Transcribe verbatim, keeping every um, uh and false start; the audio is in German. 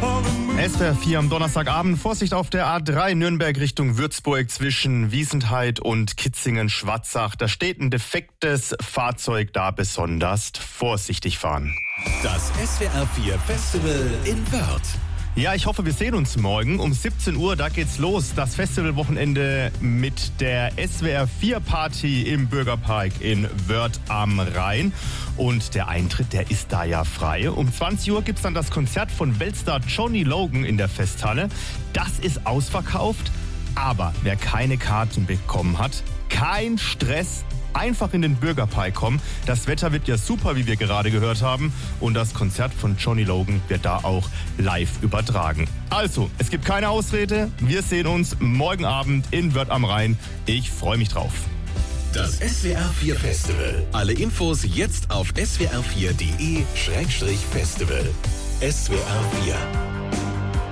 S W R vier am Donnerstagabend. Vorsicht auf der A drei Nürnberg Richtung Würzburg zwischen Wiesentheit und Kitzingen-Schwarzach. Da steht ein defektes Fahrzeug, da besonders vorsichtig fahren. Das S W R vier Festival in Wörth. Ja, ich hoffe, wir sehen uns morgen um siebzehn Uhr. Da geht's los. Das Festivalwochenende mit der S W R vier Party im Bürgerpark in Wörth am Rhein. Und der Eintritt, der ist da ja frei. Um zwanzig Uhr gibt's dann das Konzert von Weltstar Johnny Logan in der Festhalle. Das ist ausverkauft. Aber wer keine Karten bekommen hat, kein Stress. Einfach in den Bürgerpark kommen. Das Wetter wird ja super, wie wir gerade gehört haben. Und das Konzert von Johnny Logan wird da auch live übertragen. Also, es gibt keine Ausrede. Wir sehen uns morgen Abend in Wörth am Rhein. Ich freue mich drauf. Das S W R vier Festival. Alle Infos jetzt auf s w r vier punkt d e Schrägstrich Festival. S W R vier.